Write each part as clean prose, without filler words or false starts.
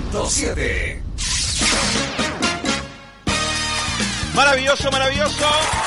100.7. Maravilloso, maravilloso.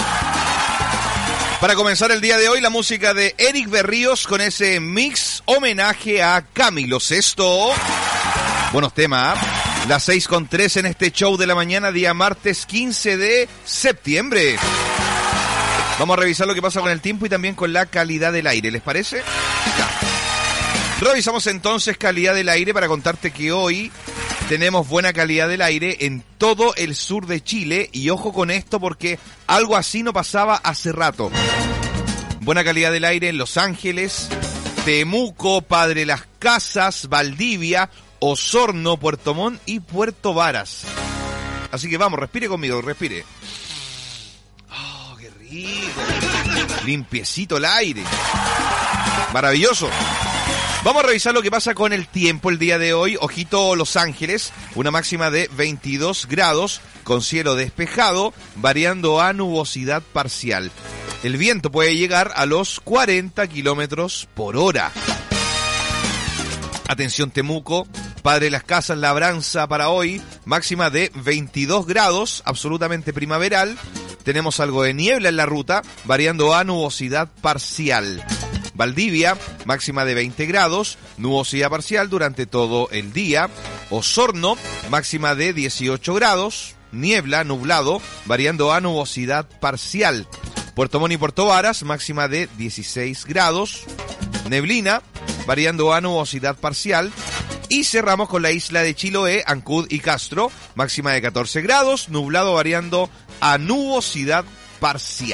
Para comenzar el día de hoy, la música de Eric Berríos con ese mix homenaje a Camilo Sesto. Buenos temas, ¿eh? Las 6:03 en este show de la mañana, día martes 15 de septiembre. Vamos a revisar lo que pasa con el tiempo y también con la calidad del aire, ¿les parece? Ya. Revisamos entonces calidad del aire para contarte que hoy tenemos buena calidad del aire en todo el sur de Chile y ojo con esto porque algo así no pasaba hace rato. Buena calidad del aire en Los Ángeles, Temuco, Padre Las Casas, Valdivia, Osorno, Puerto Montt y Puerto Varas. Así que vamos, respire conmigo, respire. ¡Oh, qué rico! Limpiecito el aire. Maravilloso. Vamos a revisar lo que pasa con el tiempo el día de hoy. Ojito Los Ángeles, una máxima de 22 grados, con cielo despejado, variando a nubosidad parcial. El viento puede llegar a los 40 kilómetros por hora. Atención Temuco, Padre Las Casas, Labranza para hoy, máxima de 22 grados, absolutamente primaveral. Tenemos algo de niebla en la ruta, variando a nubosidad parcial. Valdivia, máxima de 20 grados, nubosidad parcial durante todo el día. Osorno, máxima de 18 grados, niebla, nublado, variando a nubosidad parcial. Puerto Montt y Puerto Varas, máxima de 16 grados, neblina, variando a nubosidad parcial. Y cerramos con la isla de Chiloé, Ancud y Castro, máxima de 14 grados, nublado, variando a nubosidad parcial.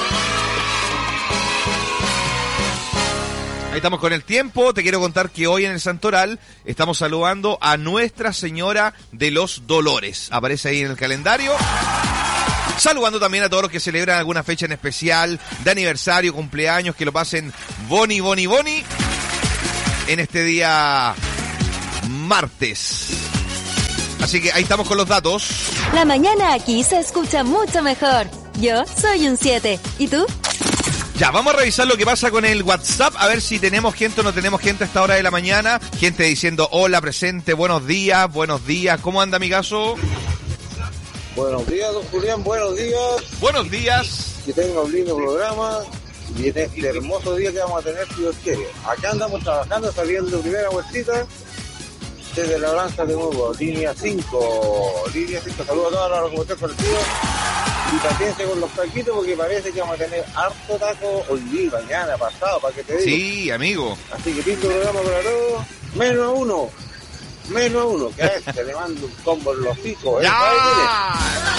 Ahí estamos con el tiempo. Te quiero contar que hoy en el Santoral estamos saludando a Nuestra Señora de los Dolores. Aparece ahí en el calendario. Saludando también a todos los que celebran alguna fecha en especial, de aniversario, cumpleaños, que lo pasen boni, boni, boni en este día martes. Así que ahí estamos con los datos. La mañana aquí se escucha mucho mejor. Yo soy un 7. ¿Y tú? Ya, vamos a revisar lo que pasa con el WhatsApp, a ver si tenemos gente o no tenemos gente a esta hora de la mañana. Gente diciendo, hola, presente, buenos días. ¿Cómo anda, amigazo? Buenos días, don Julián, buenos días. Buenos días. Que tenga un lindo programa y en este hermoso día que vamos a tener, si Dios quiere. Acá andamos trabajando, saliendo de primera vueltita desde la Labranza de nuevo, línea 5. Saludos a toda la locomoción colectiva. Y paciencia con los taquitos porque parece que vamos a tener harto taco hoy día, mañana, pasado, para que te diga. Sí, amigo. Así que lindo programa para todos. Menos a uno, que a este le mando un combo en los picos. ¡Ya!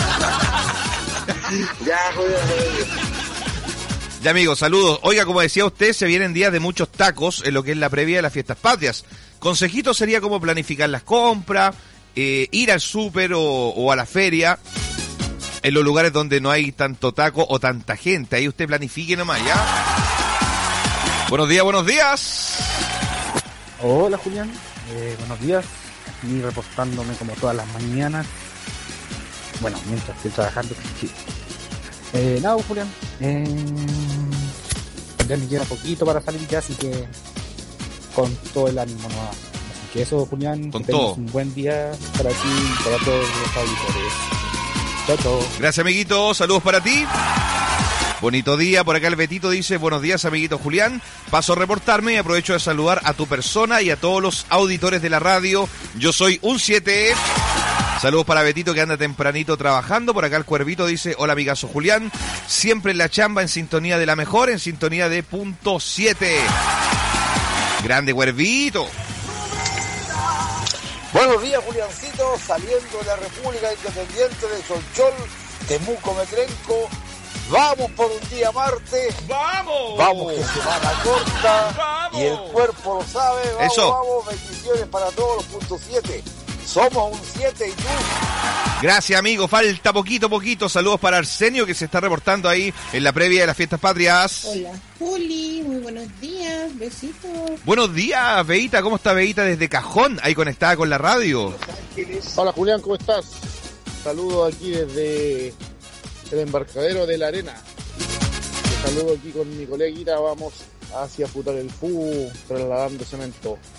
Joder. Ya, amigo, saludos. Oiga, como decía usted, se vienen días de muchos tacos en lo que es la previa de las fiestas patrias. Consejito sería como planificar las compras, ir al súper o a la feria, en los lugares donde no hay tanto taco o tanta gente. Ahí usted planifique nomás, ¿ya? Buenos días. Hola, Julián. Buenos días. Aquí reportándome como todas las mañanas. Bueno, mientras estoy trabajando. Sí. Nada, Julián. Ya me queda poquito para salir ya, así que con todo el ánimo nomás. Así que eso, Julián. Con que todo. Un buen día para ti y para todos los auditores. Chao. Gracias, amiguito. Saludos para ti. Bonito día. Por acá el Betito dice, buenos días, amiguito Julián. Paso a reportarme y aprovecho de saludar a tu persona y a todos los auditores de la radio. Yo soy un 7. Saludos para Betito que anda tempranito trabajando. Por acá el Cuervito dice, hola, amigazo Julián. Siempre en la chamba, en sintonía de la mejor, en sintonía de punto 7. Grande Cuervito. Buenos días, Juliancito, saliendo de la República Independiente de Cholchol, Temuco, Metrenco. Vamos por un día martes. Vamos, que semana corta. ¡Vamos! Y el cuerpo lo sabe. Vamos, Eso. vamos, bendiciones para todos los puntos 7. Somos un 7 y tú. Gracias, amigo. Falta poquito. Saludos para Arsenio, que se está reportando ahí en la previa de las fiestas patrias. Hola, Juli. Muy buenos días. Besitos. Buenos días, Beita. ¿Cómo está Beita desde Cajón? Ahí conectada con la radio. Hola, Julián, ¿cómo estás? Saludos aquí desde el embarcadero de la Arena. Te saludo aquí con mi coleguita. Vamos hacia Futar el Fu, trasladando cemento.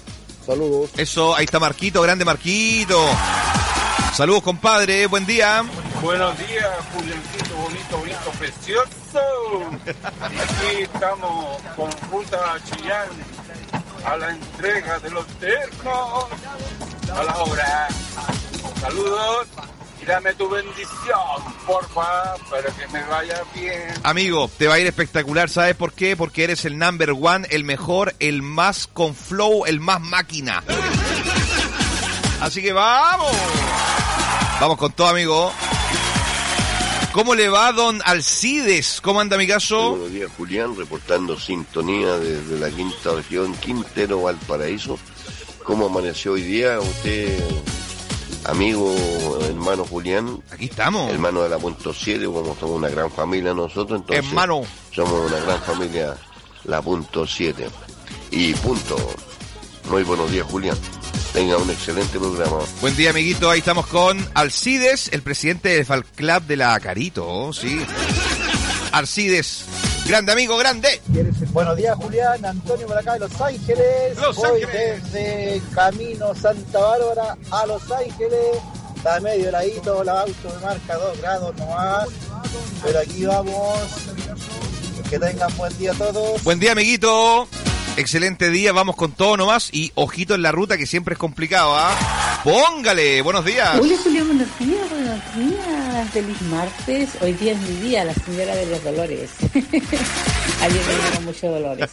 Saludos. Eso, ahí está Marquito, grande Marquito. Saludos, compadre, buen día. Buenos días, Juliancito, bonito, precioso. Aquí estamos con ruta a Chillán, a la entrega de los termos, a la hora. Saludos y dame tu bendición, porfa, para que me vaya bien. Amigo, te va a ir espectacular, ¿sabes por qué? Porque eres el number one, el mejor, el más con flow, el más máquina. Así que vamos. Vamos con todo, amigo. ¿Cómo le va, don Alcides? ¿Cómo anda, amigazo? Buenos días, Julián, reportando sintonía desde la quinta región, Quintero, Valparaíso. ¿Cómo amaneció hoy día usted, amigo, hermano Julián? Aquí estamos. Hermano de la Punto 7, como somos una gran familia nosotros, entonces... Hermano. Somos una gran familia, la Punto 7. Y punto. Muy buenos días, Julián. Tenga un excelente programa. Buen día, amiguito. Ahí estamos con Alcides, el presidente del Fan Club de la Carito, ¿sí? Alcides, grande amigo, grande. Buenos días, Julián. Antonio por acá de Los Ángeles. Voy desde camino Santa Bárbara a Los Ángeles. Está medio heladito, el auto de marca 2 grados nomás. Pero aquí vamos. Que tengan buen día todos. Buen día, amiguito. Excelente día, vamos con todo nomás. Y ojito en la ruta, que siempre es complicado, ¿ah? Póngale, buenos días. Hola, Julián, buenos días. Feliz martes. Hoy día es mi día, la señora de los dolores. Ayer me dieron muchos dolores.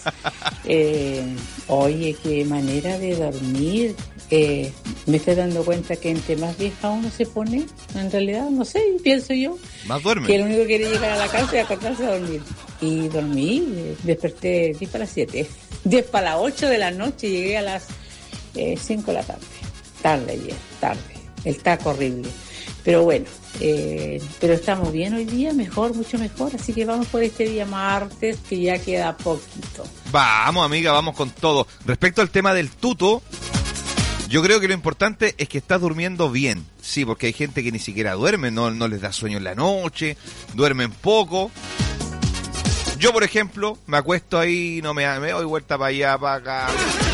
Oye, qué manera de dormir. Me estoy dando cuenta que entre más vieja uno se pone, en realidad, no sé, pienso yo. Más duerme. Que lo único que quiere llegar a la casa y acostarse a dormir. Y dormí, desperté 10 para las 7. 10 para las 8 de la noche, llegué a las 5 de la tarde. Tarde ayer, tarde. El taco horrible. Pero bueno, pero estamos bien hoy día, mejor, mucho mejor. Así que vamos por este día martes, que ya queda poquito. Vamos, amiga, vamos con todo. Respecto al tema del tuto, yo creo que lo importante es que estás durmiendo bien. Sí, porque hay gente que ni siquiera duerme, no les da sueño en la noche, duermen poco. Yo, por ejemplo, me acuesto ahí, me doy vuelta para allá, para acá.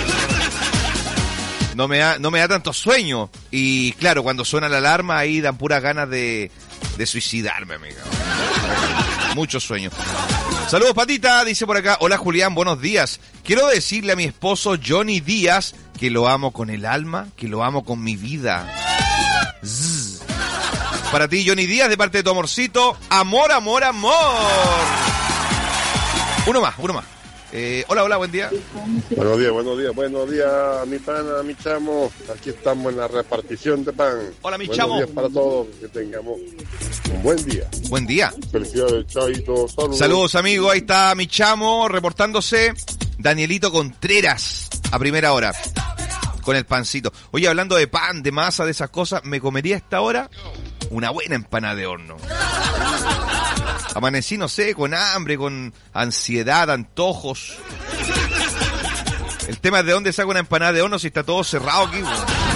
No me da tanto sueño. Y claro, cuando suena la alarma, ahí dan puras ganas de suicidarme, amiga. Mucho sueño. Saludos, Patita, dice por acá. Hola, Julián, buenos días. Quiero decirle a mi esposo Johnny Díaz que lo amo con el alma, que lo amo con mi vida. Zzz. Para ti, Johnny Díaz, de parte de tu amorcito. Amor, amor, amor. Uno más. Hola, buen día. Buenos días, mi pana, mi chamo. Aquí estamos en la repartición de pan. Hola, mi buenos chamo. Buenos días para todos, que tengamos un buen día. Buen día. Felicidades, Chavito. Saludos, amigo. Ahí está mi chamo reportándose. Danielito Contreras, a primera hora, con el pancito. Oye, hablando de pan, de masa, de esas cosas, me comería a esta hora una buena empanada de horno. Amanecí, no sé, con hambre, con ansiedad, antojos. El tema es de dónde saco una empanada de horno si está todo cerrado aquí.